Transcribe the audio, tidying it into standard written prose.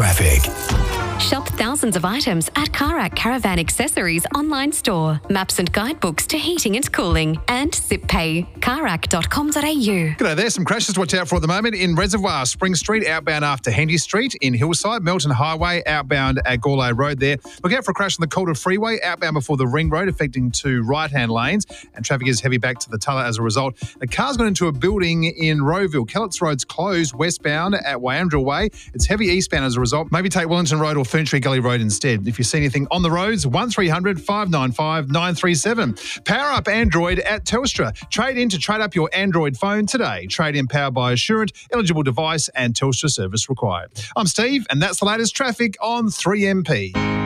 traffic. Shop thousands of items at Karak Caravan Accessories online store. Maps and guidebooks to heating and cooling. And ZipPay. Karak.com.au. G'day there. Some crashes to watch out for at the moment in Reservoir, Spring Street, outbound after Hendy Street, in Hillside, Melton Highway, outbound at Gourlay Road there. Look out for a crash on the Calder Freeway, outbound before the Ring Road, affecting two right-hand lanes, and traffic is heavy back to the Tulla as a result. A car's gone into a building in Rowville. Kellett's Road's closed westbound at Wyandra Way. It's heavy eastbound as a result. Maybe take Wellington Road or Ferntree Gully Road instead. If you see anything on the roads, 1300 595 937. Power up Android at Telstra. Trade in to trade up your Android phone today. Trade in powered by Assurant, eligible device and Telstra service required. I'm Steve, and that's the latest traffic on 3MP.